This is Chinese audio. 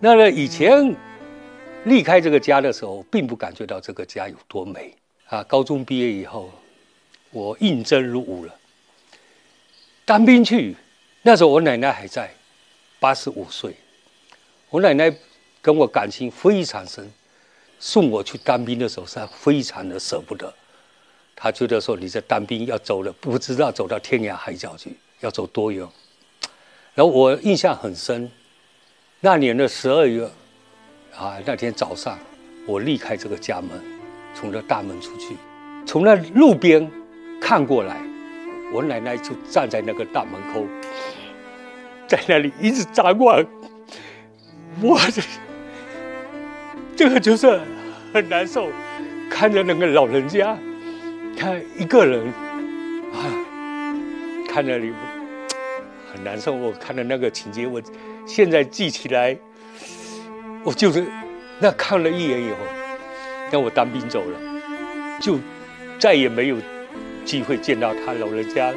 那么以前离开这个家的时候，并不感觉到这个家有多美啊。高中毕业以后，我应征入伍了，当兵去。那时候我奶奶还在，85岁。我奶奶跟我感情非常深，送我去当兵的时候是非常的舍不得。她觉得说你这当兵要走了，不知道走到天涯海角去，要走多远。然后我印象很深，那年的12月啊，那天早上我离开这个家门，从这大门出去，从那路边看过来，我奶奶就站在那个大门口，在那里一直张望。我这个就是很难受，看着那个老人家，他一个人啊，看着你很难受。我看到那个情节，我现在记起来，我就是那看了一眼以后，那我当兵走了，就再也没有机会见到他老人家了。